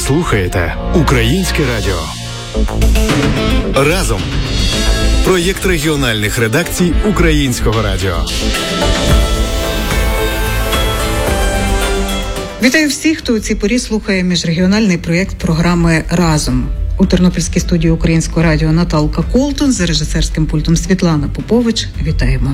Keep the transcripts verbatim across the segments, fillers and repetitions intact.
слухаєте Українське радіо. Разом. Проєкт регіональних редакцій Українського радіо. Вітаю всіх, хто у цій порі слухає міжрегіональний проєкт програми «Разом». У Тернопільській студії Українського радіо Наталка Колтун, за режисерським пультом Світлана Попович. Вітаємо.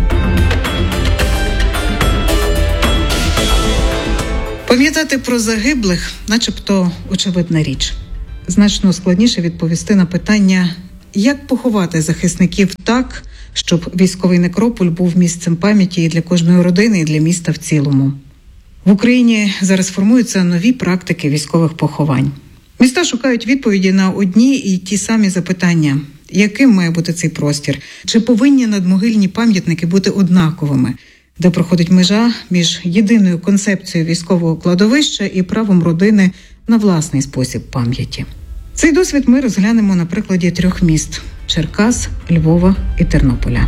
Пам'ятати про загиблих начебто очевидна річ. Значно складніше відповісти на питання, як поховати захисників так, щоб військовий некрополь був місцем пам'яті і для кожної родини, і для міста в цілому. В Україні зараз формуються нові практики військових поховань. Міста шукають відповіді на одні і ті самі запитання. Яким має бути цей простір? Чи повинні надмогильні пам'ятники бути однаковими? Де проходить межа між єдиною концепцією військового кладовища і правом родини на власний спосіб пам'яті? Цей досвід ми розглянемо на прикладі трьох міст – Черкас, Львова і Тернополя.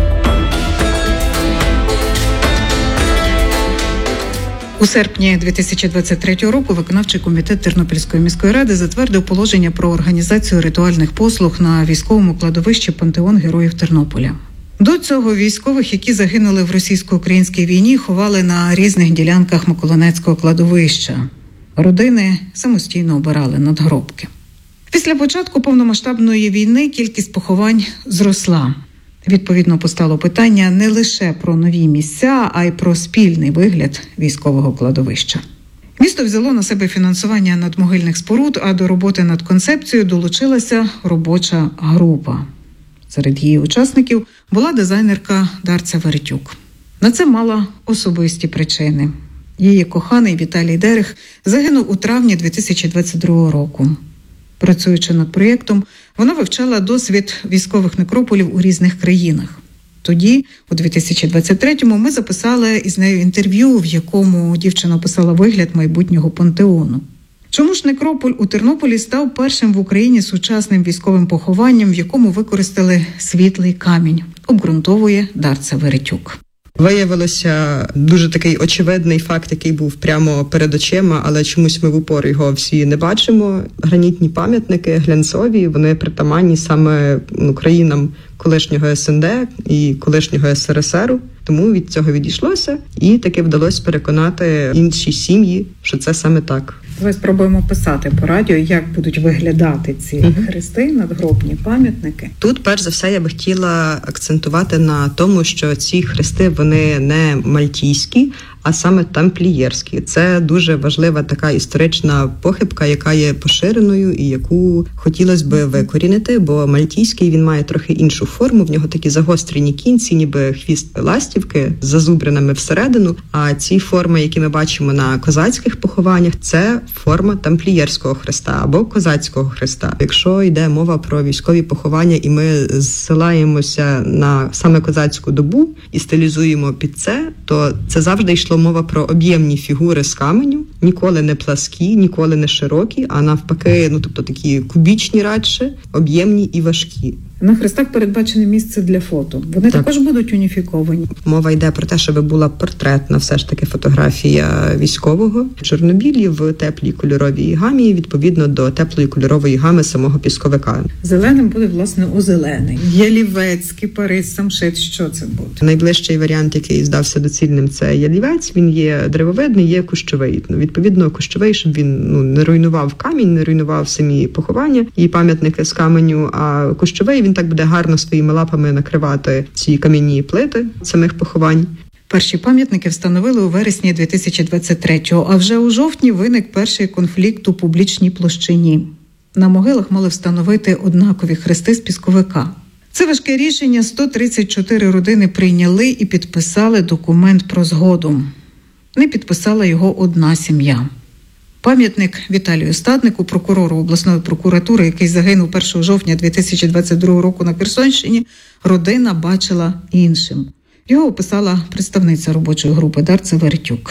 У серпні дві тисячі двадцять третього року виконавчий комітет Тернопільської міської ради затвердив положення про організацію ритуальних послуг на військовому кладовищі «Пантеон Героїв Тернополя». До цього військових, які загинули в російсько-українській війні, ховали на різних ділянках Миколинецького кладовища. Родини самостійно обирали надгробки. Після початку повномасштабної війни кількість поховань зросла. Відповідно, постало питання не лише про нові місця, а й про спільний вигляд військового кладовища. Місто взяло на себе фінансування надмогильних споруд, а до роботи над концепцією долучилася робоча група. Серед її учасників була дизайнерка Дарця Веретюк. На це мала особисті причини. Її коханий Віталій Дерех загинув у травні дві тисячі двадцять другого року. Працюючи над проєктом, вона вивчала досвід військових некрополів у різних країнах. Тоді, у дві тисячі двадцять третьому, ми записали із нею інтерв'ю, в якому дівчина описала вигляд майбутнього пантеону. Чому ж некрополь у Тернополі став першим в Україні сучасним військовим похованням, в якому використали світлий камінь, обґрунтовує Дарця Веретюк. Виявилося дуже такий очевидний факт, який був прямо перед очима, але чомусь ми в упор його всі не бачимо. Гранітні пам'ятники, глянцові, вони притаманні саме ну, країнам колишнього ес ен де і колишнього ес ер ес еру. Тому від цього відійшлося і таки вдалося переконати інші сім'ї, що це саме так. Давай спробуємо писати по радіо, як будуть виглядати ці uh-huh. хрести, надгробні пам'ятники. Тут, перш за все, я би хотіла акцентувати на тому, що ці хрести, вони не мальтійські, а саме тамплієрські. Це дуже важлива така історична похибка, яка є поширеною і яку хотілося би викорінити, бо мальтійський, він має трохи іншу форму, в нього такі загострені кінці, ніби хвіст ластівки з зазубринами всередину, а ці форми, які ми бачимо на козацьких похованнях, це форма тамплієрського хреста або козацького хреста. Якщо йде мова про військові поховання і ми зсилаємося на саме козацьку добу і стилізуємо під це, то це завжди йшло мова про об'ємні фігури з каменю, ніколи не пласкі, ніколи не широкі, а навпаки, ну тобто такі кубічні радше, об'ємні і важкі. На хрестах передбачене місце для фото. Вони так. також будуть уніфіковані. Мова йде про те, щоб була портретна все ж таки фотографія військового. Чорнобілі в теплій кольоровій гамі, відповідно до теплої кольорової гами самого пісковика. Зеленим буде, власне, озелений. Ялівець, кипарис, самшит. Що це буде? Найближчий варіант, який здався доцільним, це ялівець. Він є древовидний, є кущовий. Відповідно, кущовий, щоб він ну, не руйнував камінь, не руйнував самі поховання і пам'ятники з каменю, а кущовий він так буде гарно своїми лапами накривати ці кам'яні плити самих поховань. Перші пам'ятники встановили у вересні дві тисячі двадцять третього, а вже у жовтні виник перший конфлікт у публічній площині. На могилах мали встановити однакові хрести з пісковика. Це важке рішення сто тридцять чотири родини прийняли і підписали документ про згоду. Не підписала його одна сім'я. Пам'ятник Віталію Стаднику, прокурору обласної прокуратури, який загинув першого жовтня дві тисячі двадцять другого року на Херсонщині, родина бачила іншим. Його описала представниця робочої групи Дарця Веретюк.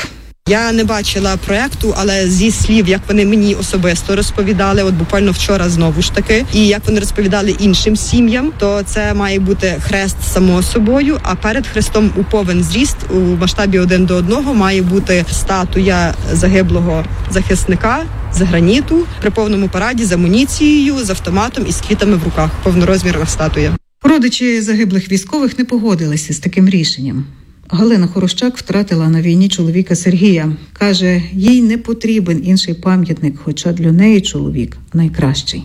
Я не бачила проекту, але зі слів, як вони мені особисто розповідали, от буквально вчора знову ж таки, і як вони розповідали іншим сім'ям, то це має бути хрест само собою, а перед хрестом у повен зріст у масштабі один до одного має бути статуя загиблого захисника з граніту при повному параді з амуніцією, з автоматом і з квітами в руках. Повнорозмірна статуя. Родичі загиблих військових не погодилися з таким рішенням. Галина Хорощак втратила на війні чоловіка Сергія. Каже, їй не потрібен інший пам'ятник, хоча для неї чоловік найкращий.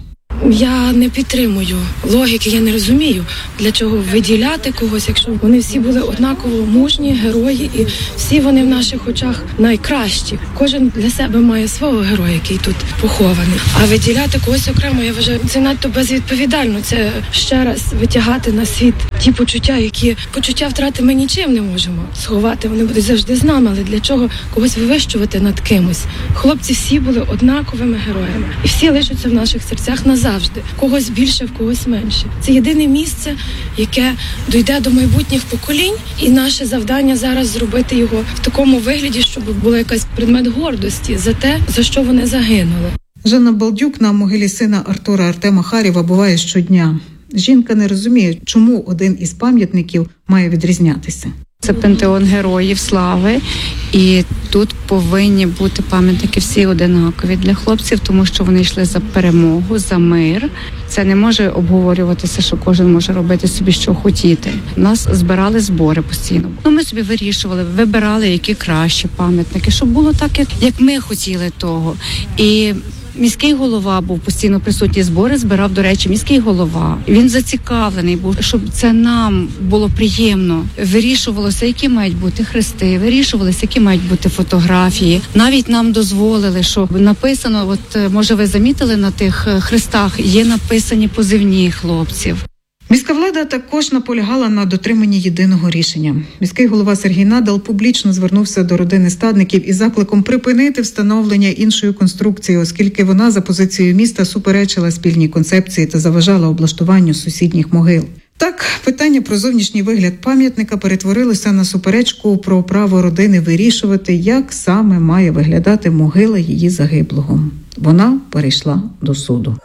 Я не підтримую логіки, я не розумію, для чого виділяти когось, якщо вони всі були однаково мужні, герої, і всі вони в наших очах найкращі. Кожен для себе має свого героя, який тут похований. А виділяти когось окремо, я вважаю, це надто безвідповідально. Це ще раз витягати на світ ті почуття, які почуття втрати ми нічим не можемо сховати. Вони будуть завжди з нами, але для чого когось вивищувати над кимось? Хлопці всі були однаковими героями. І всі лишаться в наших серцях назавжди. Завжди. Когось більше, в когось менше. Це єдине місце, яке дійде до майбутніх поколінь, і наше завдання зараз зробити його в такому вигляді, щоб була якась предмет гордості за те, за що вони загинули. Жанна Балдюк на могилі сина Артура Артема Харєва буває щодня. Жінка не розуміє, чому один із пам'ятників має відрізнятися. Це пантеон героїв слави, і тут повинні бути пам'ятники всі одинакові для хлопців, тому що вони йшли за перемогу, за мир. Це не може обговорюватися, що кожен може робити собі, що хотіти. У нас збирали збори постійно. Ну, ми собі вирішували, вибирали, які кращі пам'ятники, щоб було так, як, як ми хотіли того. І міський голова був постійно присутній, збори збирав, до речі, міський голова. Він зацікавлений був, щоб це нам було приємно. Вирішувалося, які мають бути хрести, вирішувалося, які мають бути фотографії. Навіть нам дозволили, що написано, от може ви замітили на тих хрестах, є написані позивні хлопців. Міська влада також наполягала на дотриманні єдиного рішення. Міський голова Сергій Надал публічно звернувся до родини стадників із закликом припинити встановлення іншої конструкції, оскільки вона за позицією міста суперечила спільній концепції та заважала облаштуванню сусідніх могил. Так, питання про зовнішній вигляд пам'ятника перетворилося на суперечку про право родини вирішувати, як саме має виглядати могила її загиблого. Вона перейшла до суду.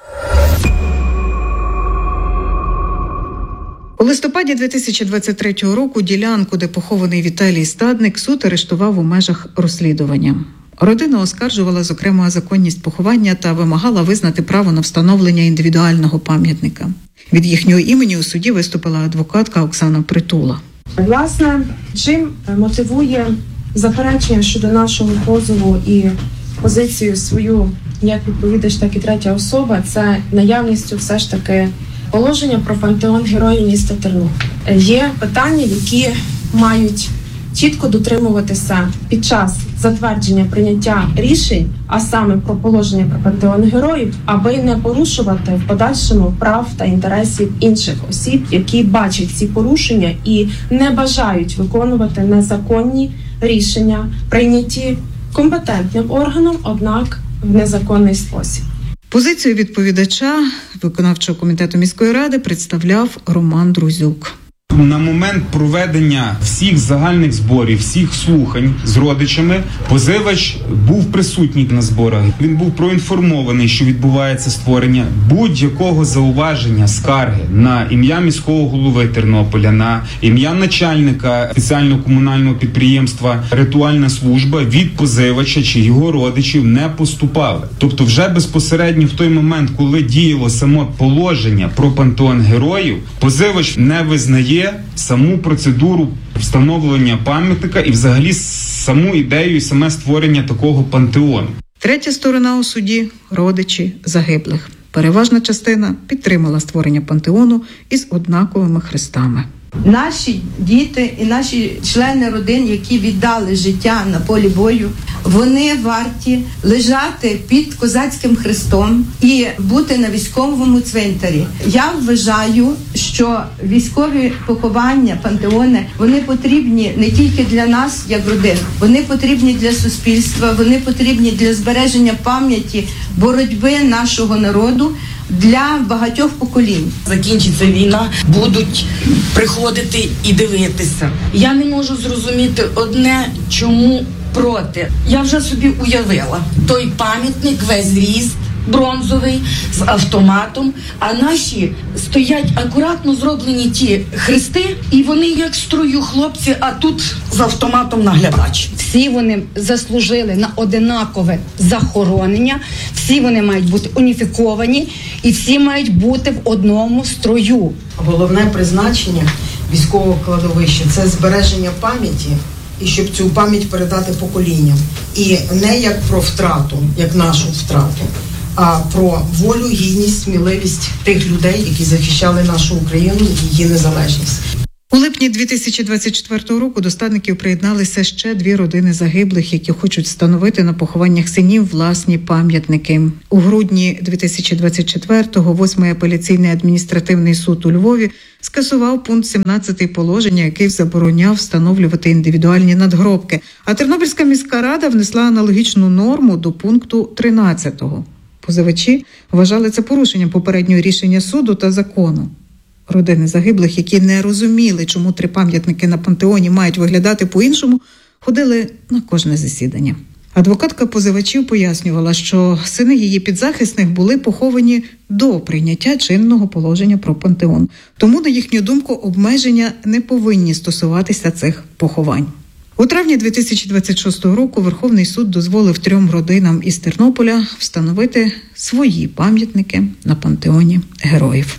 У листопаді дві тисячі двадцять третього року ділянку, де похований Віталій Стадник, суд арештував у межах розслідування. Родина оскаржувала, зокрема, законність поховання та вимагала визнати право на встановлення індивідуального пам'ятника. Від їхнього імені у суді виступила адвокатка Оксана Притула. Власне, чим мотивує заперечення щодо нашого позову і позицію свою як відповідач, так і третя особа, це наявністю все ж таки положення про пантеон героїв міста Тернопіль. Є питання, які мають чітко дотримуватися під час затвердження прийняття рішень, а саме про положення про пантеон героїв, аби не порушувати в подальшому прав та інтересів інших осіб, які бачать ці порушення і не бажають виконувати незаконні рішення, прийняті компетентним органом, однак в незаконний спосіб. Позицію відповідача виконавчого комітету міської ради представляв Роман Друзюк. На момент проведення всіх загальних зборів, всіх слухань з родичами, позивач був присутній на зборах. Він був проінформований, що відбувається створення будь-якого зауваження, скарги на ім'я міського голови Тернополя, на ім'я начальника спеціального комунального підприємства «Ритуальна служба» від позивача чи його родичів не поступали. Тобто вже безпосередньо в той момент, коли діяло само положення про пантеон героїв, позивач не визнає саму процедуру встановлення пам'ятника і взагалі саму ідею і саме створення такого пантеону. Третя сторона у суді – родичі загиблих. Переважна частина підтримала створення пантеону із однаковими хрестами. Наші діти і наші члени родин, які віддали життя на полі бою, вони варті лежати під козацьким хрестом і бути на військовому цвинтарі. Я вважаю, що військові поховання, пантеони, вони потрібні не тільки для нас, як родин, вони потрібні для суспільства, вони потрібні для збереження пам'яті боротьби нашого народу, для багатьох поколінь. Закінчиться війна, будуть приходити і дивитися. Я не можу зрозуміти одне, чому проти. Я вже собі уявила той пам'ятник, весь ріст бронзовий з автоматом, а наші стоять акуратно зроблені ті хрести, і вони як строю хлопці, а тут з автоматом наглядач. Всі вони заслужили на одинакове захоронення, всі вони мають бути уніфіковані і всі мають бути в одному строю. Головне призначення військового кладовища – це збереження пам'яті, і щоб цю пам'ять передати поколінням. І не як про втрату, як нашу втрату, а про волю, гідність, сміливість тих людей, які захищали нашу Україну і її незалежність. У липні дві тисячі двадцять четвертого року до стадників приєдналися ще дві родини загиблих, які хочуть встановити на похованнях синів власні пам'ятники. У грудні дві тисячі двадцять четвертого восьмий апеляційний адміністративний суд у Львові скасував пункт сімнадцятий положення, який забороняв встановлювати індивідуальні надгробки. А Тернопільська міська рада внесла аналогічну норму до пункту тринадцятого. Позивачі вважали це порушенням попереднього рішення суду та закону. Родини загиблих, які не розуміли, чому три пам'ятники на пантеоні мають виглядати по-іншому, ходили на кожне засідання. Адвокатка позивачів пояснювала, що сини її підзахисних були поховані до прийняття чинного положення про пантеон. Тому, на їхню думку, обмеження не повинні стосуватися цих поховань. У травні дві тисячі двадцять шостого року Верховний суд дозволив трьом родинам із Тернополя встановити свої пам'ятники на пантеоні героїв.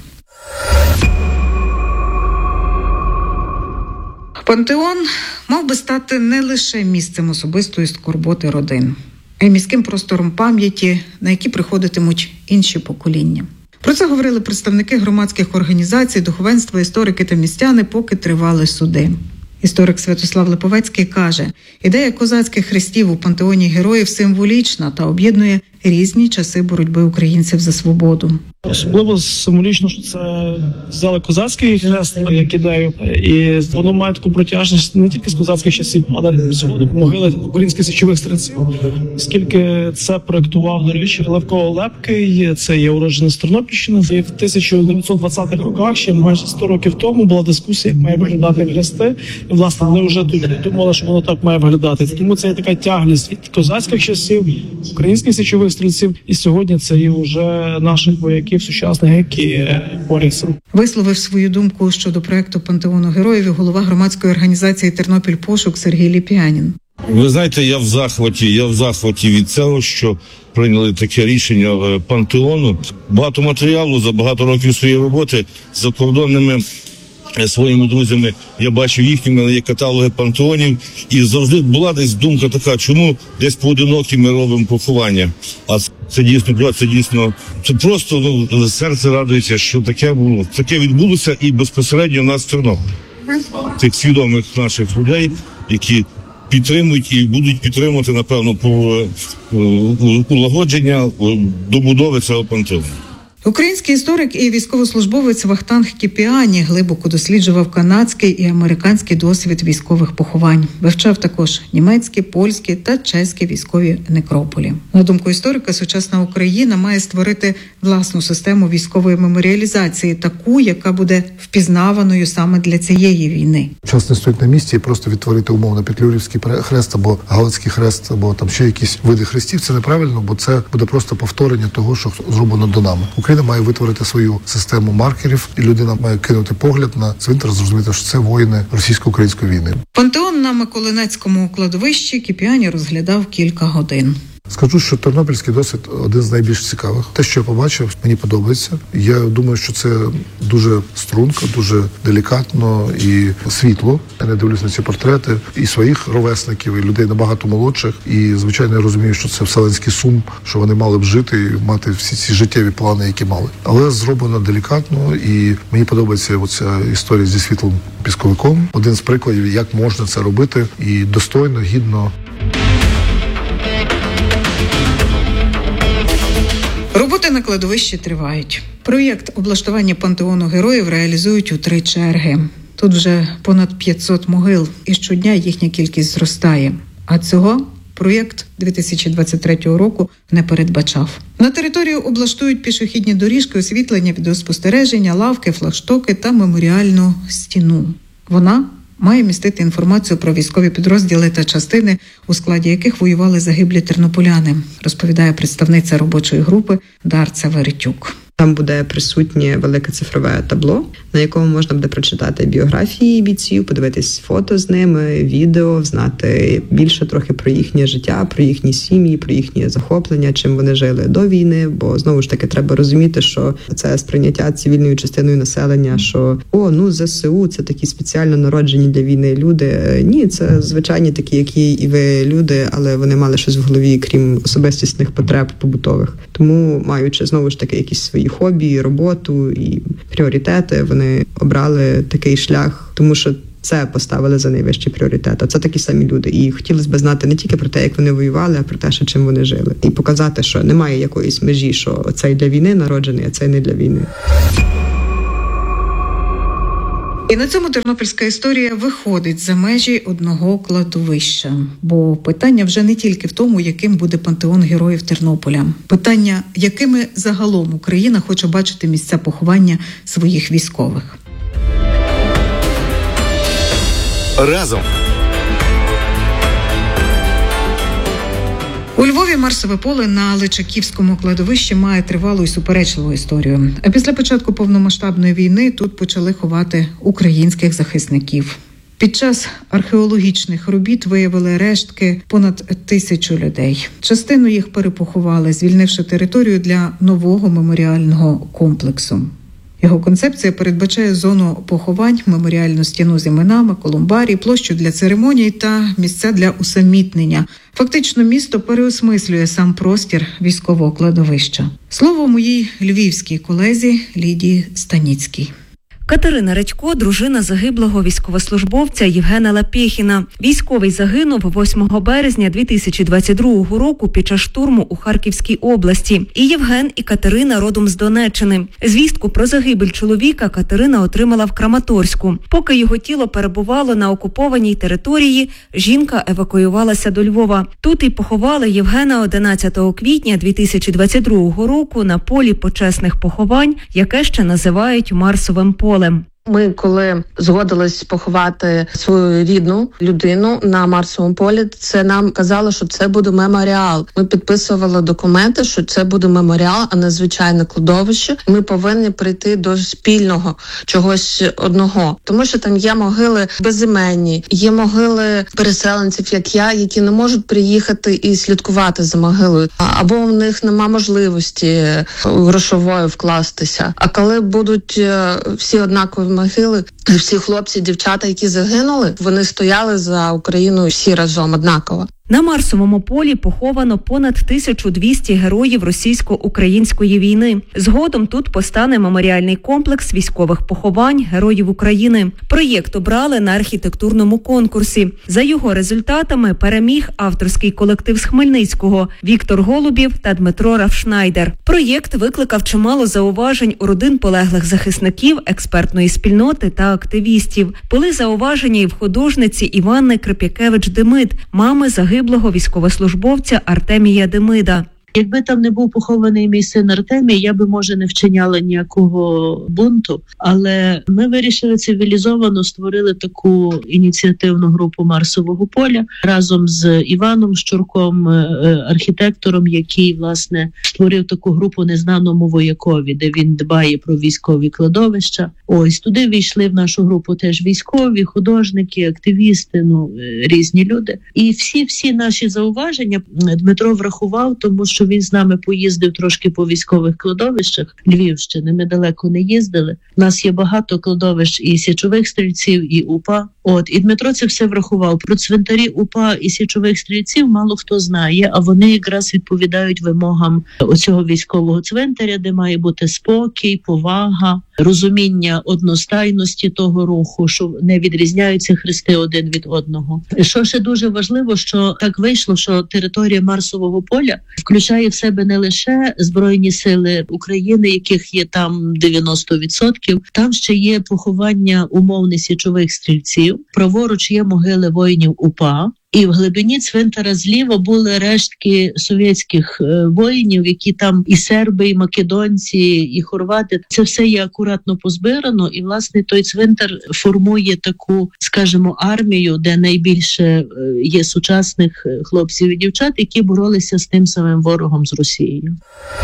Пантеон мав би стати не лише місцем особистої скорботи родин, а й міським простором пам'яті, на які приходитимуть інші покоління. Про це говорили представники громадських організацій, духовенства, історики та містяни, поки тривали суди. Історик Святослав Липовецький каже, ідея козацьких хрестів у пантеоні героїв символічна та об'єднує різні часи боротьби українців за свободу. Особливо символічно, що це взяли козацький хрест як ідею, і воно має таку протяжність не тільки з козацьких часів, але сьогодні могили українських січових стрільців, оскільки це проєктував, до речі, Левко Лепкий, це є уродженець Тернопільщини. І в тисяча дев'ятсот двадцятих роках, ще майже сто років тому, була дискусія, як має виглядати хрести, і, власне, вони вже думали, що воно так має виглядати. Тому це є така тяглість від козацьких часів, українських січових стрільців, і сьогодні це є вже наших вояків сучасних, які борються. Висловив свою думку щодо проекту пантеону героїв і голова громадської організації «Тернопіль Пошук» Сергій Ліп'янін. Ви знаєте, я в захваті, я в захваті від цього, що прийняли таке рішення пантеону. Багато матеріалу за багато років своєї роботи з закордонними своїми друзями я бачив їхніми, є каталоги пантеонів, і завжди була десь думка така, чому десь поодинокі ми робимо поховання. А це дійсно, це дійсно, це просто ну, серце радується, що таке було. Таке відбулося і безпосередньо в нас в Тернополі. Тих свідомих наших людей, які підтримують і будуть підтримувати, напевно, по улагодження добудови цього пантеону. Український історик і військовослужбовець Вахтанг Кіпіані глибоко досліджував канадський і американський досвід військових поховань. Вивчав також німецькі, польські та чеські військові некрополі. На думку історика, сучасна Україна має створити власну систему військової меморіалізації, таку, яка буде впізнаваною саме для цієї війни. Час не стоїть на місці і просто відтворити умовно Петлюрівський хрест або Галицький хрест, або там ще якісь види хрестів. Це неправильно, бо це буде просто повторення того, що зроблено до нами. Україна має витворити свою систему маркерів, і людина має кинути погляд на цвинтар, зрозуміти, що це воїни російсько-української війни. Пантеон на Миколинецькому кладовищі Кіпіані розглядав кілька годин. Скажу, що тернопільський досвід один з найбільш цікавих. Те, що я побачив, мені подобається. Я думаю, що це дуже струнко, дуже делікатно і світло. Я не дивлюсь на ці портрети і своїх ровесників, і людей набагато молодших. І, звичайно, я розумію, що це вселенський сум, що вони мали б жити і мати всі ці життєві плани, які мали. Але зроблено делікатно, і мені подобається оця історія зі світлим пісковиком. Один з прикладів, як можна це робити і достойно, гідно. Роботи на кладовищі тривають. Проєкт облаштування пантеону героїв реалізують у три черги. Тут вже понад п'ятсот могил, і щодня їхня кількість зростає. А цього проєкт дві тисячі двадцять третього року не передбачав. На територію облаштують пішохідні доріжки, освітлення, відеоспостереження, лавки, флагштоки та меморіальну стіну. Вона має містити інформацію про військові підрозділи та частини, у складі яких воювали загиблі тернополяни, розповідає представниця робочої групи Дарця Веретюк. Там буде присутнє велике цифрове табло, на якому можна буде прочитати біографії бійців, подивитись фото з ними, відео, знати більше трохи про їхнє життя, про їхні сім'ї, про їхні захоплення, чим вони жили до війни. Бо знову ж таки треба розуміти, що це сприйняття цивільною частиною населення, що о, ну ЗСУ це такі спеціально народжені для війни люди. Ні, це звичайні такі, які і ви люди, але вони мали щось в голові, крім особистісних потреб побутових. Тому, маючи знову ж таки якісь свої хобі, роботу і пріоритети, вони обрали такий шлях, тому що це поставили за найвищий пріоритет. А це такі самі люди. І хотілося б знати не тільки про те, як вони воювали, а про те, що чим вони жили. І показати, що немає якоїсь межі, що цей для війни народжений, а цей не для війни. І на цьому тернопільська історія виходить за межі одного кладовища. Бо питання вже не тільки в тому, яким буде пантеон героїв Тернополя. Питання, якими загалом Україна хоче бачити місця поховання своїх військових. Разом. У Львові Марсове поле на Личаківському кладовищі має тривалу і суперечливу історію. А після початку повномасштабної війни тут почали ховати українських захисників. Під час археологічних робіт виявили рештки понад тисячу людей. Частину їх перепоховали, звільнивши територію для нового меморіального комплексу. Його концепція передбачає зону поховань, меморіальну стіну з іменами, колумбарій, площу для церемоній та місця для усамітнення. Фактично місто переосмислює сам простір військового кладовища. Слово моїй львівській колезі Лідії Станіцькій. Катерина Редько – дружина загиблого військовослужбовця Євгена Лапєхіна. Військовий загинув восьмого березня дві тисячі двадцять другого року під час штурму у Харківській області. І Євген, і Катерина родом з Донеччини. Звістку про загибель чоловіка Катерина отримала в Краматорську. Поки його тіло перебувало на окупованій території, жінка евакуювалася до Львова. Тут і поховали Євгена одинадцятого квітня дві тисячі двадцять другого року на полі почесних поховань, яке ще називають Марсовим полем. Ми, коли згодились поховати свою рідну людину на Марсовому полі, це нам казали, що це буде меморіал. Ми підписували документи, що це буде меморіал, а не звичайне кладовище. Ми повинні прийти до спільного чогось одного. Тому що там є могили безіменні, є могили переселенців, як я, які не можуть приїхати і слідкувати за могилою. Або в них нема можливості грошової вкластися. А коли будуть всі однакові могили, всі хлопці, дівчата, які загинули, вони стояли за Україну всі разом однаково. На Марсовому полі поховано понад тисячу двісті героїв російсько-української війни. Згодом тут постане меморіальний комплекс військових поховань героїв України. Проєкт обрали на архітектурному конкурсі. За його результатами переміг авторський колектив з Хмельницького Віктор Голубів та Дмитро Рафшнайдер. Проєкт викликав чимало зауважень у родин полеглих захисників, експертної спільноти та активістів. Були зауваження і в художниці Іванни Крип'якевич-Демид, мами загиблих військовослужбовця Артемія Демида. Якби там не був похований мій син Артемій, я би, може, не вчиняла ніякого бунту, але ми вирішили цивілізовано, створили таку ініціативну групу Марсового поля разом з Іваном Щурком, архітектором, який, власне, створив таку групу «Незнаному воякові», де він дбає про військові кладовища. Ось, туди війшли в нашу групу теж військові, художники, активісти, ну, різні люди. І всі-всі наші зауваження Дмитро врахував, тому що він з нами поїздив трошки по військових кладовищах Львівщини, ми далеко не їздили. У нас є багато кладовищ і січових стрільців, і УПА. От, і Дмитро це все врахував. Про цвинтарі УПА і січових стрільців мало хто знає, а вони якраз відповідають вимогам оцього військового цвинтаря, де має бути спокій, повага, розуміння одностайності того руху, що не відрізняються хрести один від одного. Що ще дуже важливо, що так вийшло, що територія Марсового поля включає в себе не лише Збройні сили України, яких є там дев'яносто відсотків, там ще є поховання умовних січових стрільців, стрільців, праворуч є могили воїнів УПА, і в глибині цвинтара зліва були рештки совєтських е, воїнів, які там і серби, і македонці, і хорвати. Це все є акуратно позбирано, і, власне, той цвинтар формує таку, скажімо, армію, де найбільше е, є сучасних хлопців і дівчат, які боролися з тим самим ворогом, з Росією.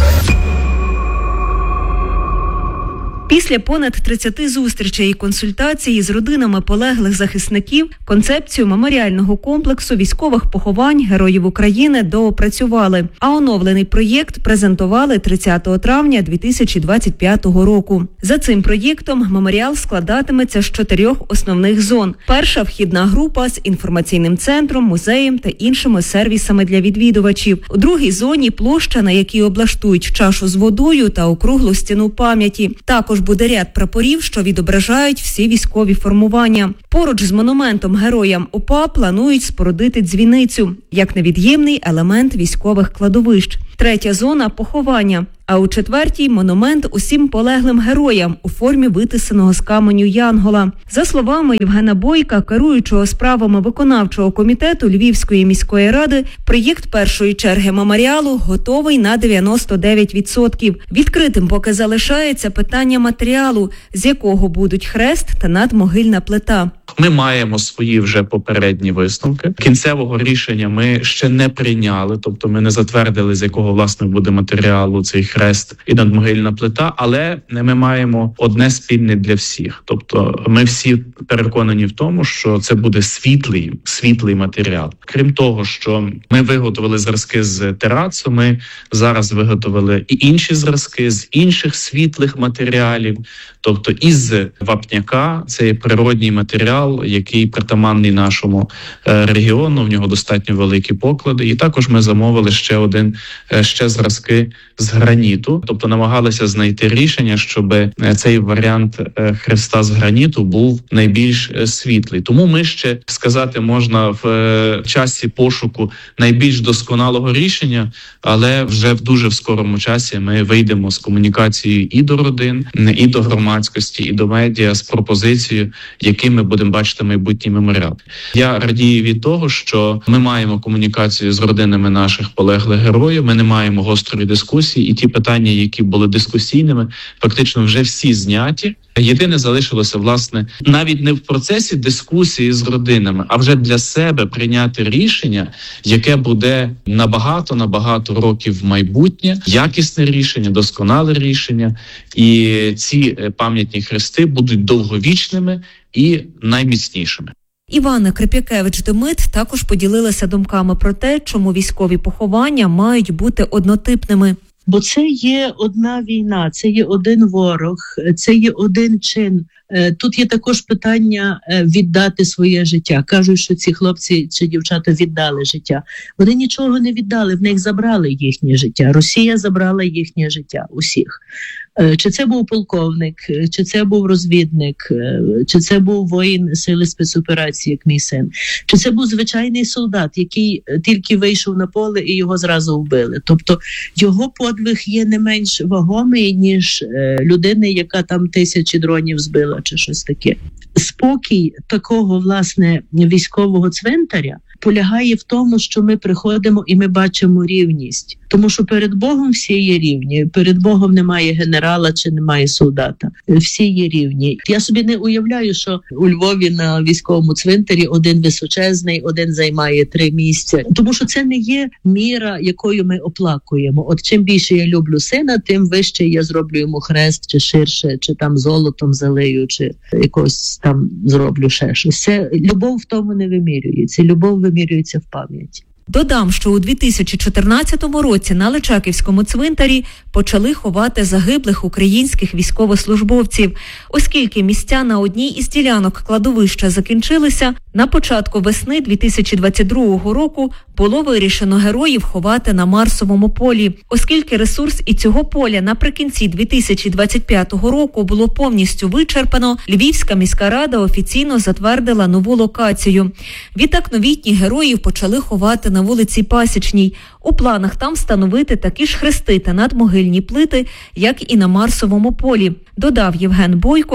Після понад тридцяти зустрічей і консультацій з родинами полеглих захисників концепцію меморіального комплексу військових поховань Героїв України доопрацювали, а оновлений проєкт презентували тридцятого травня дві тисячі двадцять п'ятого року. За цим проєктом меморіал складатиметься з чотирьох основних зон. Перша – вхідна група з інформаційним центром, музеєм та іншими сервісами для відвідувачів. У другій зоні – площа, на якій облаштують чашу з водою та округлу стіну пам'яті. Також буде ряд прапорів, що відображають всі військові формування. Поруч з монументом героям УПА планують спорудити дзвіницю, як невід'ємний елемент військових кладовищ. Третя зона – поховання. А у четвертій – монумент усім полеглим героям у формі витисаного з каменю янгола. За словами Євгена Бойка, керуючого справами виконавчого комітету Львівської міської ради, проєкт першої черги меморіалу готовий на дев'яносто дев'ять відсотків. Відкритим поки залишається питання матеріалу, з якого будуть хрест та надмогильна плита. Ми маємо свої вже попередні висновки. Кінцевого рішення ми ще не прийняли, тобто ми не затвердили, з якого, власне, буде матеріалу цей хрест і надмогильна плита, але ми маємо одне спільне для всіх. Тобто ми всі переконані в тому, що це буде світлий, світлий матеріал. Крім того, що ми виготовили зразки з терацу, ми зараз виготовили і інші зразки з інших світлих матеріалів, тобто із вапняка, це є природній матеріал, який притаманний нашому регіону, в нього достатньо великі поклади. І також ми замовили ще один, ще зразки з граніту, тобто намагалися знайти рішення, щоб цей варіант хреста з граніту був найбільш світлий. Тому ми ще, сказати можна, в часі пошуку найбільш досконалого рішення, але вже в дуже в скорому часі ми вийдемо з комунікацією і до родин, і до громадськості, і до медіа з пропозицією, яким ми будемо бачити майбутній меморіал. Я радію від того, що ми маємо комунікацію з родинами наших полеглих героїв, ми не маємо гострої дискусії, і ті питання, які були дискусійними, фактично вже всі зняті. Єдине залишилося, власне, навіть не в процесі дискусії з родинами, а вже для себе прийняти рішення, яке буде набагато-набагато років в майбутнє, якісне рішення, досконале рішення, і ці пам'ятні хрести будуть довговічними і найміцнішими. Івана Крип'якевич-Демит також поділилася думками про те, чому військові поховання мають бути однотипними. Бо це є одна війна, це є один ворог, це є один чин. Тут є також питання віддати своє життя. Кажуть, що ці хлопці чи дівчата віддали життя. Вони нічого не віддали, в них забрали їхнє життя. Росія забрала їхнє життя усіх. Чи це був полковник, чи це був розвідник, чи це був воїн сили спецоперації, як мій син, чи це був звичайний солдат, який тільки вийшов на поле і його зразу вбили. Тобто його подвиг є не менш вагомий, ніж людини, яка там тисячі дронів збила чи щось таке. Спокій такого, власне, військового цвинтаря полягає в тому, що ми приходимо і ми бачимо рівність. Тому що перед Богом всі є рівні. Перед Богом немає генерала чи немає солдата. Всі є рівні. Я собі не уявляю, що у Львові на військовому цвинтарі один височезний, один займає три місця. Тому що це не є міра, якою ми оплакуємо. От чим більше я люблю сина, тим вище я зроблю йому хрест, чи ширше, чи там золотом залию, чи якось там зроблю ще щось. Це любов в тому не вимірюється. Любов вимірюється в пам'яті. Додам, що у дві тисячі чотирнадцятому році на Личаківському цвинтарі почали ховати загиблих українських військовослужбовців. Оскільки місця на одній із ділянок кладовища закінчилися, на початку весни дві тисячі двадцять другого року було вирішено героїв ховати на Марсовому полі. Оскільки ресурс і цього поля наприкінці дві тисячі двадцять п'ятого року було повністю вичерпано, Львівська міська рада офіційно затвердила нову локацію. Відтак новітні героїв почали ховати на вулиці Пасічній. У планах там встановити такі ж хрести та надмогильні плити, як і на Марсовому полі, додав Євген Бойко,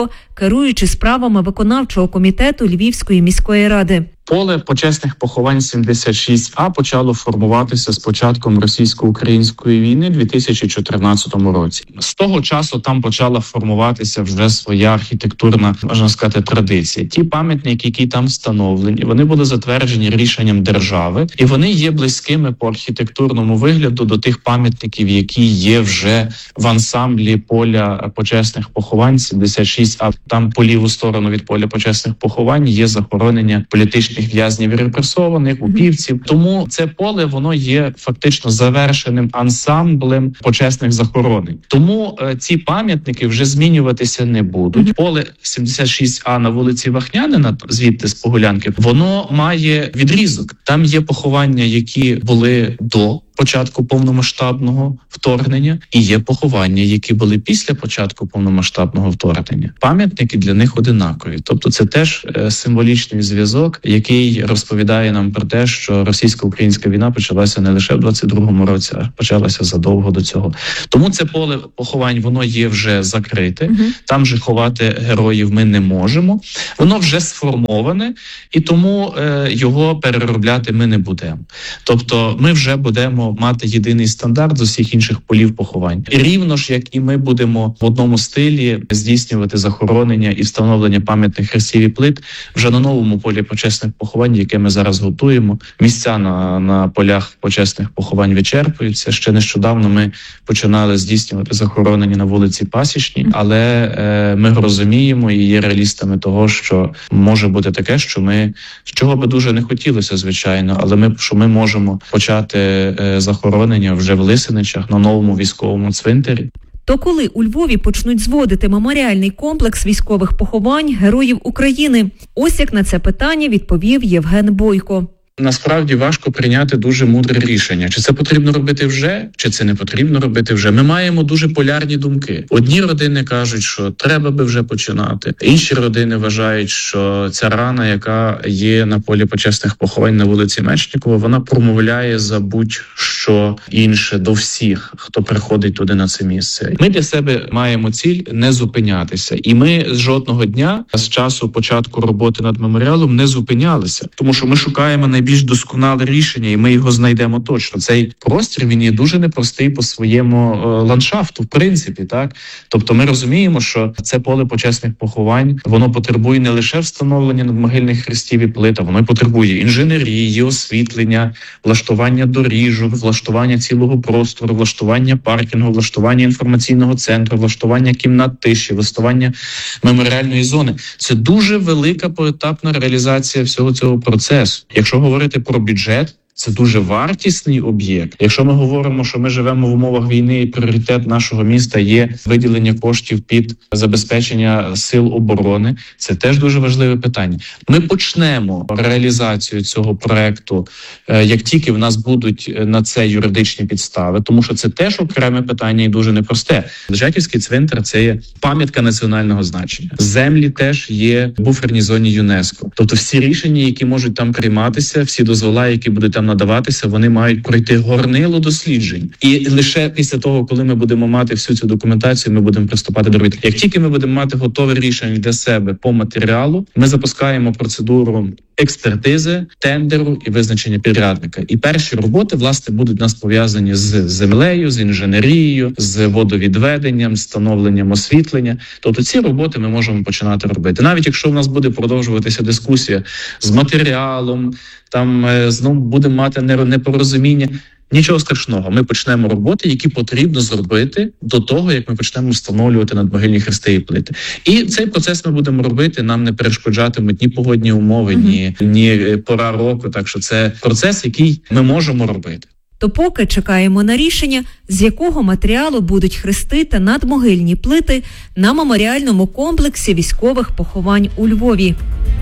керуючи справами виконавчого комітету Львівської міської ради. Поле почесних поховань сімдесят шість А почало формуватися з початком російсько-української війни в дві тисячі чотирнадцятому році. З того часу там почала формуватися вже своя архітектурна, можна сказати, традиція. Ті пам'ятники, які там встановлені, вони були затверджені рішенням держави, і вони є близькими по архітектурному вигляду до тих пам'ятників, які є вже в ансамблі поля почесних поховань сімдесят шість А. Там по ліву сторону від поля почесних поховань є захоронення політичних в'язнів і репресованих, упівців. Тому це поле, воно є фактично завершеним ансамблем почесних захоронень. Тому е, ці пам'ятники вже змінюватися не будуть. Поле сімдесят шість А на вулиці Вахнянина, звідти з Погулянки, воно має відрізок. Там є поховання, які були до початку повномасштабного вторгнення, і є поховання, які були після початку повномасштабного вторгнення. Пам'ятники для них одинакові. Тобто це теж е, символічний зв'язок, який розповідає нам про те, що російсько-українська війна почалася не лише в двадцять другому році, а почалася задовго до цього. Тому це поле поховань, воно є вже закрите. Uh-huh. Там же ховати героїв ми не можемо. Воно вже сформоване, і тому е, його переробляти ми не будемо. Тобто ми вже будемо мати єдиний стандарт з усіх інших полів поховань. І рівно ж, як і ми будемо в одному стилі здійснювати захоронення і встановлення пам'ятних хрестів і плит вже на новому полі почесних поховань, яке ми зараз готуємо. Місця на, на полях почесних поховань вичерпуються. Ще нещодавно ми починали здійснювати захоронення на вулиці Пасічній, але е, ми розуміємо і є реалістами того, що може бути таке, що ми, чого би дуже не хотілося, звичайно, але ми, що ми можемо почати е, захоронення вже в Лисиничах на новому військовому цвинтарі. То коли у Львові почнуть зводити меморіальний комплекс військових поховань героїв України? Ось як на це питання відповів Євген Бойко. Насправді важко прийняти дуже мудре рішення. Чи це потрібно робити вже, чи це не потрібно робити вже. Ми маємо дуже полярні думки. Одні родини кажуть, що треба би вже починати. Інші родини вважають, що ця рана, яка є на полі почесних поховань на вулиці Мечникова, вона промовляє за будь-що інше до всіх, хто приходить туди на це місце. Ми для себе маємо ціль не зупинятися. І ми з жодного дня з часу початку роботи над меморіалом не зупинялися. Тому що ми шукаємо найбільш більш досконале рішення, і ми його знайдемо точно. Цей простір, він є дуже непростий по своєму е, ландшафту, в принципі, так? Тобто ми розуміємо, що це поле почесних поховань, воно потребує не лише встановлення надмогильних хрестів і плит, а воно потребує інженерії, освітлення, влаштування доріжок, влаштування цілого простору, влаштування паркінгу, влаштування інформаційного центру, влаштування кімнат тиші, влаштування меморіальної зони. Це дуже велика поетапна реалізація всього цього процесу. Якщо говорити про бюджет, це дуже вартісний об'єкт. Якщо ми говоримо, що ми живемо в умовах війни і пріоритет нашого міста є виділення коштів під забезпечення сил оборони, це теж дуже важливе питання. Ми почнемо реалізацію цього проекту, як тільки в нас будуть на це юридичні підстави, тому що це теж окреме питання і дуже непросте. Жаківський цвинтар – це є пам'ятка національного значення. Землі теж є в буферній зоні ЮНЕСКО. Тобто всі рішення, які можуть там прийматися, всі дозвола, які будуть там надаватися, вони мають пройти горнило досліджень. І лише після того, коли ми будемо мати всю цю документацію, ми будемо приступати до роботи. Як тільки ми будемо мати готове рішення для себе по матеріалу, ми запускаємо процедуру експертизи, тендеру і визначення підрядника. І перші роботи, власне, будуть у нас пов'язані з землею, з інженерією, з водовідведенням, з встановленням освітлення. Тобто ці роботи ми можемо починати робити. Навіть якщо в нас буде продовжуватися дискусія з матеріалом, там знову будемо мати непорозуміння. Нічого страшного, ми почнемо роботи, які потрібно зробити до того, як ми почнемо встановлювати надмогильні хрести і плити. І цей процес ми будемо робити, нам не перешкоджатимуть ні погодні умови, ні, ні пора року. Так що це процес, який ми можемо робити. То поки чекаємо на рішення, з якого матеріалу будуть хрести та надмогильні плити на меморіальному комплексі військових поховань у Львові.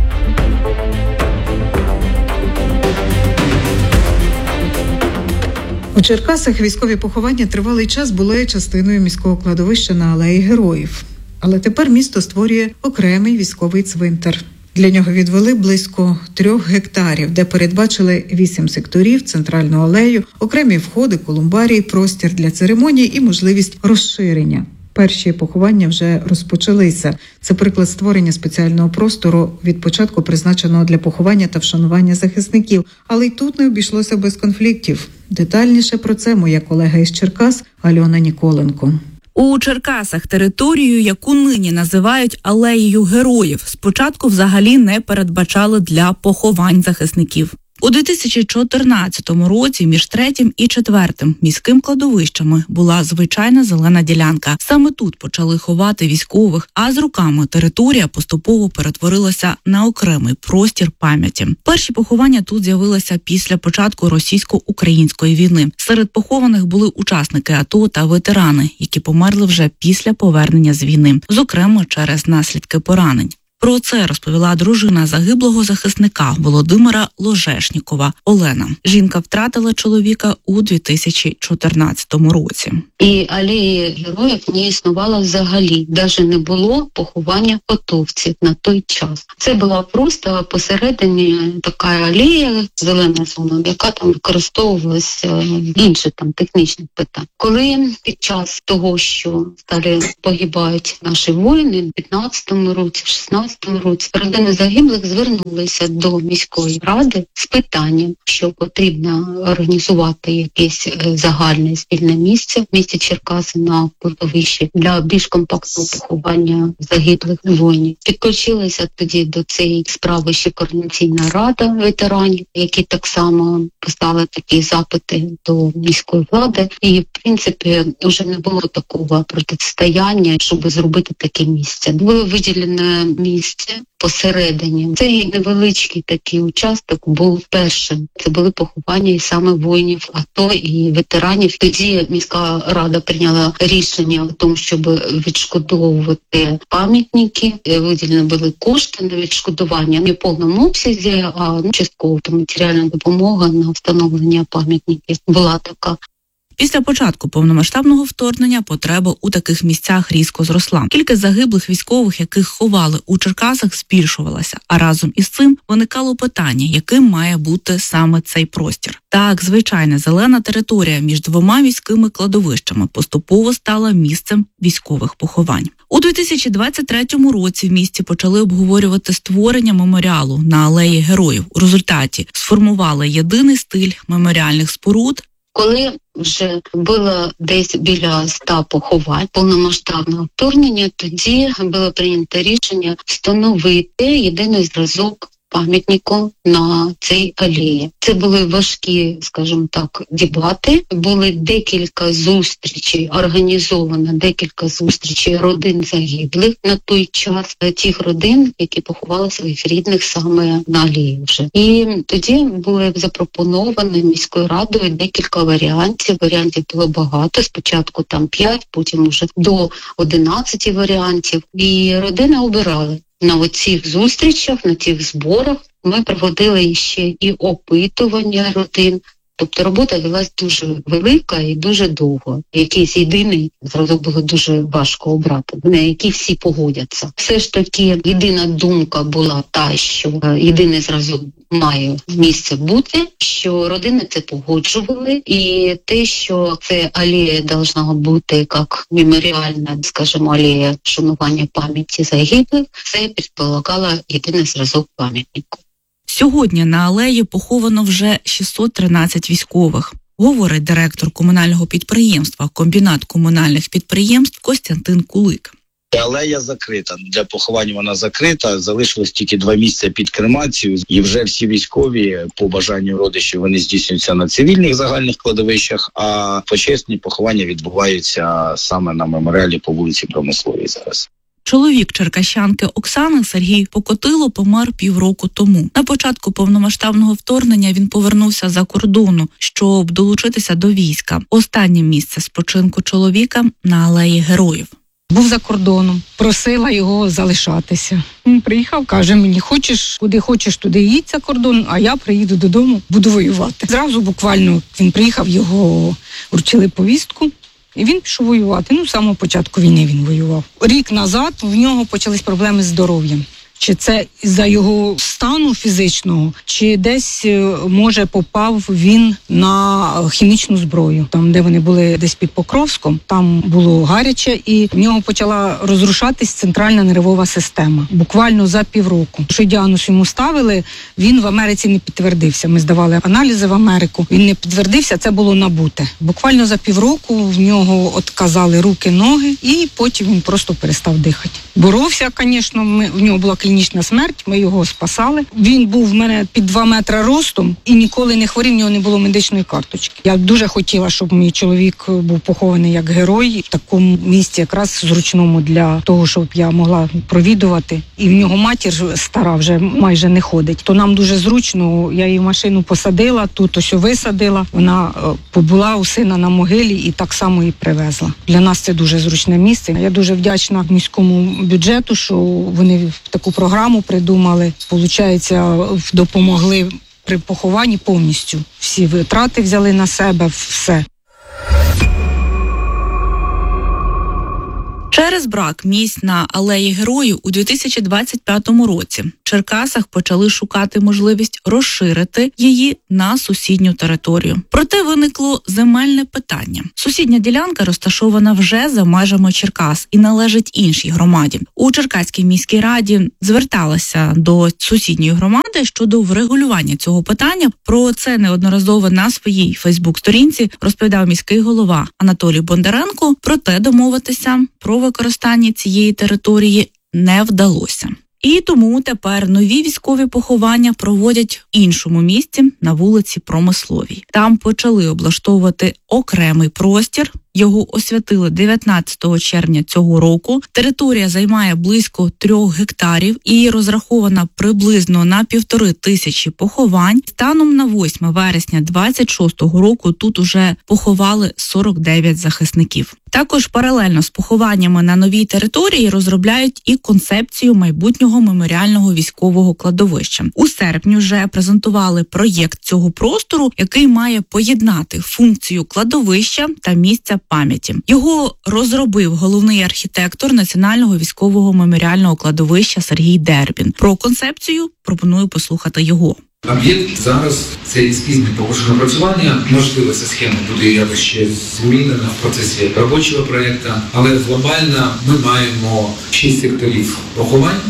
У Черкасах військові поховання тривалий час були частиною міського кладовища на Алеї Героїв. Але тепер місто створює окремий військовий цвинтар. Для нього відвели близько трьох гектарів, де передбачили вісім секторів, центральну алею, окремі входи, колумбарії, простір для церемоній і можливість розширення. Перші поховання вже розпочалися. Це приклад створення спеціального простору, від початку призначеного для поховання та вшанування захисників. Але й тут не обійшлося без конфліктів. Детальніше про це моя колега із Черкас Альона Ніколенко. У Черкасах територію, яку нині називають алеєю героїв, спочатку взагалі не передбачали для поховань захисників. У дві тисячі чотирнадцятому році між третім і четвертим міським кладовищами була звичайна зелена ділянка. Саме тут почали ховати військових, а з роками територія поступово перетворилася на окремий простір пам'яті. Перші поховання тут з'явилися після початку російсько-української війни. Серед похованих були учасники АТО та ветерани, які померли вже після повернення з війни, зокрема через наслідки поранень. Про це розповіла дружина загиблого захисника Володимира Ложешнікова Олена. Жінка втратила чоловіка у дві тисячі чотирнадцятому році. І алеї героїв не існувало взагалі. Навіть не було поховання готовців на той час. Це була просто посередині така алея, зелена зона, яка там використовувалася інші там технічні питання. Коли під час того, що стали погибають наші воїни в п'ятнадцятому році, в шістнадцятому році, родини загиблих звернулися до міської ради з питанням, що потрібно організувати якесь загальне спільне місце в місті Черкаси на кладовищі для більш компактного поховання загиблих воїнів. Підключилася тоді до цієї справи ще Координаційна рада ветеранів, які так само писали такі запити до міської влади. І, в принципі, вже не було такого протистояння, щоб зробити таке місце. Було виділене місце посередині. Цей невеличкий такий участок був першим. Це були поховання і саме воїнів АТО і ветеранів. Тоді міська рада прийняла рішення о тому, щоб відшкодовувати пам'ятники. Виділені були кошти на відшкодування не в повному обсязі, а частково матеріальна допомога на встановлення пам'ятників була така. Після початку повномасштабного вторгнення потреба у таких місцях різко зросла. Кількість загиблих військових, яких ховали у Черкасах, збільшувалася, а разом із цим виникало питання, яким має бути саме цей простір. Так, звичайна зелена територія між двома міськими кладовищами поступово стала місцем військових поховань. У дві тисячі двадцять третьому році в місті почали обговорювати створення меморіалу на алеї героїв. У результаті сформували єдиний стиль меморіальних споруд. Коли вже було десь біля ста поховань повномасштабного вторгнення, тоді було прийнято рішення встановити єдиний зразок пам'ятнику на цій алеї. Це були важкі, скажімо так, дебати. Були декілька зустрічей, організовано декілька зустрічей родин загиблих на той час, тих родин, які поховали своїх рідних саме на алеї вже. І тоді були запропоновані міською радою декілька варіантів. Варіантів було багато. Спочатку там п'ять, потім вже до одинадцяти варіантів. І родини обирали. На оцих зустрічах, на цих зборах ми проводили ще і опитування родин. Тобто робота велась дуже велика і дуже довго. Якийсь єдиний зразок було дуже важко обрати, на який всі погодяться. Все ж таки єдина думка була та, що єдиний зразок має місце бути, що родини це погоджували, і те, що це алея должна бути як меморіальна, скажімо, алея вшанування пам'яті загиблих, це предполагало єдиний зразок пам'ятнику. Сьогодні на алеї поховано вже шістсот тринадцять військових, говорить директор комунального підприємства «Комбінат комунальних підприємств» Костянтин Кулик. Алея закрита. Для поховання вона закрита. Залишилось тільки два місця під кремацію. І вже всі військові, по бажанню родичів, вони здійснюються на цивільних загальних кладовищах, а почесні поховання відбуваються саме на меморіалі по вулиці Промисловій зараз. Чоловік черкащанки Оксани Сергій Покотило помер півроку тому. На початку повномасштабного вторгнення він повернувся за кордону, щоб долучитися до війська. Останнє місце спочинку чоловіка на алеї героїв. Був за кордоном, просила його залишатися. Він приїхав, каже мені, хочеш, куди хочеш, туди їдь за кордон, а я приїду додому, буду воювати. Зразу буквально він приїхав, його вручили повістку. І він пішов воювати. Ну, з самого початку війни він воював. Рік назад в нього почались проблеми з здоров'ям. Чи це із-за його стану фізичного, чи десь, може, попав він на хімічну зброю. Там, де вони були десь під Покровськом, там було гаряче, і в нього почала розрушатись центральна нервова система. Буквально за півроку. Що діагноз йому ставили, він в Америці не підтвердився. Ми здавали аналізи в Америку. Він не підтвердився, це було набуте. Буквально за півроку в нього отказали руки, ноги, і потім він просто перестав дихати. Боровся, звісно, ми, в нього була клінічна смерть, ми його спасали. Він був в мене під два метри ростом і ніколи не хворів, в нього не було медичної карточки. Я дуже хотіла, щоб мій чоловік був похований як герой в такому місці, якраз зручному для того, щоб я могла провідувати. І в нього матір стара вже майже не ходить. То нам дуже зручно, я її в машину посадила, тут ось висадила. Вона побула у сина на могилі і так само її привезла. Для нас це дуже зручне місце. Я дуже вдячна міському бюджету, що вони таку програму придумали. Получається, допомогли при похованні повністю. Всі витрати взяли на себе, все. Через брак місць на алеї Героїв у дві тисячі двадцять п'ятому році в Черкасах почали шукати можливість розширити її на сусідню територію. Проте виникло земельне питання. Сусідня ділянка розташована вже за межами Черкас і належить іншій громаді. У Черкаській міській раді зверталася до сусідньої громади щодо врегулювання цього питання. Про це неодноразово на своїй Фейсбук-сторінці розповідав міський голова Анатолій Бондаренко. Проте домовитися про використання цієї території не вдалося. І тому тепер нові військові поховання проводять в іншому місці на вулиці Промисловій. Там почали облаштовувати окремий простір. Його освятили дев'ятнадцятого червня цього року. Територія займає близько трьох гектарів і розрахована приблизно на півтори тисячі поховань. Станом на восьме вересня двадцять шостого року тут уже поховали сорок дев'ять захисників. Також паралельно з похованнями на новій території розробляють і концепцію майбутнього меморіального військового кладовища. У серпні вже презентували проєкт цього простору, який має поєднати функцію кладовища та місця пам'яті. Його розробив головний архітектор Національного військового меморіального кладовища Сергій Дербін. Про концепцію пропоную послухати його. Об'єкт зараз це ескізне погоджене напрацювання. Можливо, ця схема буде якось ще змінена в процесі робочого проєкту, але глобально ми маємо шість секторів поховань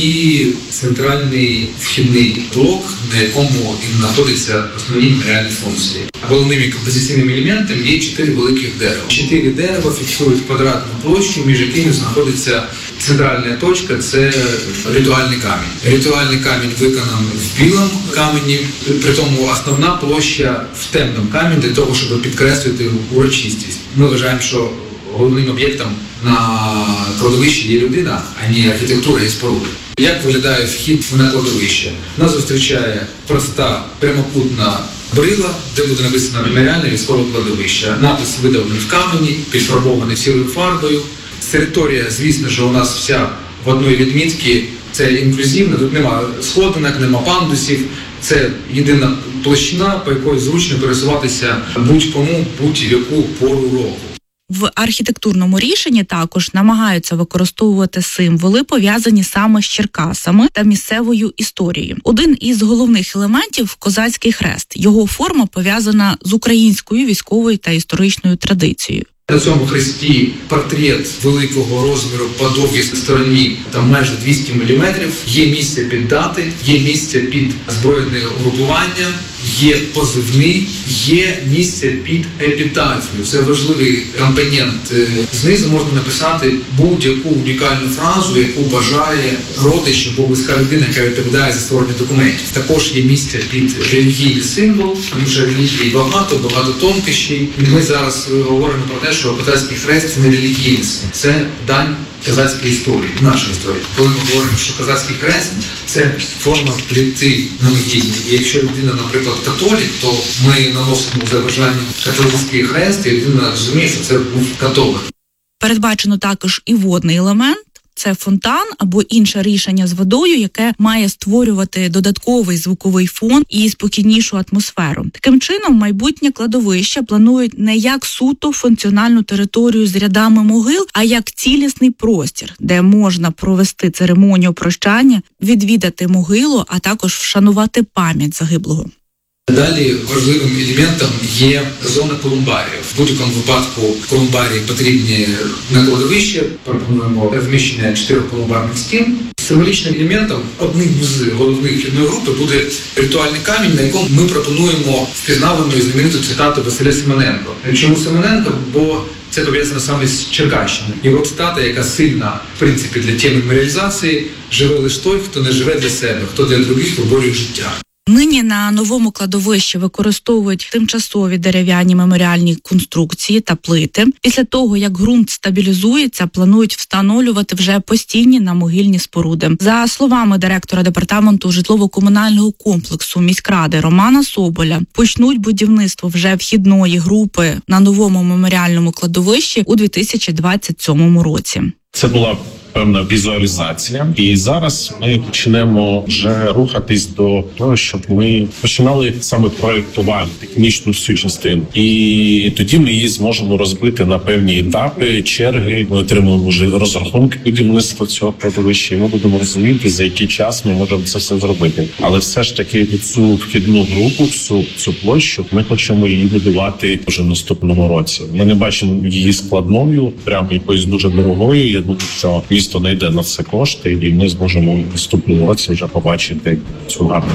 і центральний вхідний блок, на якому і знаходяться основні меморіальні функції. Головними композиційними елементами є чотири великих дерева. Чотири дерева фіксують квадратну площу, між якими знаходиться центральна точка – це ритуальний камінь. Ритуальний камінь виконаний в білому камені, при тому основна площа в темному камені для того, щоб підкреслити урочистість. Ми вважаємо, що головним об'єктом на кладовищі є людина, а не архітектура і споруди. Як виглядає вхід на кладовище? Нас зустрічає проста прямокутна брила, де буде написано «Меморіальне військове кладовище». Напис видавлений в камені, підфарбований сірою фарбою. Територія, звісно, що у нас вся в одній відмітці, це інклюзивно, тут нема сходинок, нема пандусів, це єдина площина, по якій зручно пересуватися будь-кому, будь-яку пору року. В архітектурному рішенні також намагаються використовувати символи, пов'язані саме з Черкасами та місцевою історією. Один із головних елементів – козацький хрест. Його форма пов'язана з українською військовою та історичною традицією. На цьому хресті портрет великого розміру по довгій стороні, там майже двісті міліметрів. Є місце під дати, є місце під збройне угрупування, є позивний, є місце під епітафію. Це важливий компонент. Знизу можна написати будь-яку унікальну фразу, яку бажає родич або близька людина, яка відповідає за створення документів. Також є місце під релігійний символ, тому що релігії багато, багато тонкощів. І ми зараз говоримо про те, що козацький хрест – це не релігійність, це дань козацької історії, нашої історії. Коли ми говоримо, що козацький хрест – це форма пліти на могилі. І якщо людина, наприклад, католік, то ми наносимо за бажанням католицький хрест, і людина розуміє, що це був католик. Передбачено також і водний елемент. це фонтан або інше рішення з водою, яке має створювати додатковий звуковий фон і спокійнішу атмосферу. Таким чином, майбутнє кладовище планують не як суто функціональну територію з рядами могил, а як цілісний простір, де можна провести церемонію прощання, відвідати могилу, а також вшанувати пам'ять загиблого. Далі важливим елементом є зона колумбарії. В будь-якому випадку колумбарії потрібні на кладовище. Пропонуємо розміщення чотирьох колумбарних стін. Символічним елементом одним з головних вхідної групи буде ритуальний камінь, на якому ми пропонуємо впізнавану і знамениту цитату Василя Симоненко. Чому Симоненко? Бо це пов'язано саме з Черкащиною. Його цитата, яка сильна, в принципі, для теми меморіалізації: «Живе лише той, хто не живе для себе, хто для других виборює життя». Нині на новому кладовищі використовують тимчасові дерев'яні меморіальні конструкції та плити. Після того, як ґрунт стабілізується, планують встановлювати вже постійні намогильні споруди. За словами директора департаменту житлово-комунального комплексу міськради Романа Соболя, почнуть будівництво вже вхідної групи на новому меморіальному кладовищі у дві тисячі двадцять сьомому році. Це була певна візуалізація, і зараз ми почнемо вже рухатись до того, щоб ми починали саме проєктувати технічну всю частину. І тоді ми її зможемо розбити на певні етапи, черги. Ми отримуємо вже розрахунки будівництва цього кладовища, і ми будемо розуміти, за який час ми можемо це все зробити. Але все ж таки цю вхідну групу, всю цю площу, ми хочемо її будувати вже в наступному році. Ми не бачимо її складною, прямо якоюсь дуже дорогою. Я думаю, що місто знайде на це кошти, і ми зможемо в наступному році вже побачити цю гарну